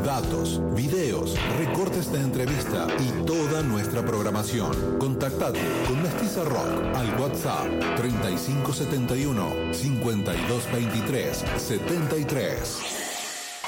datos, videos, recortes de entrevista y toda nuestra programación. Contactate con Mestiza Rock al WhatsApp 3571 5223 73.